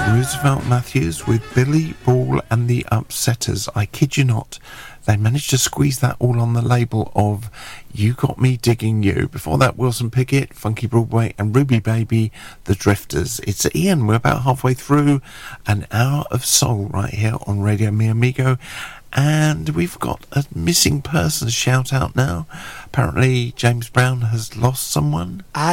Roosevelt Matthews with Billy Ball and the Upsetters. I kid you not, they managed to squeeze that all on the label of You Got Me Digging You. Before that, Wilson Pickett, Funky Broadway, and Ruby Baby, The Drifters. It's Ian. We're about halfway through an hour of soul right here on Radio Mi Amigo. And we've got a missing persons shout out now. Apparently James Brown has lost someone.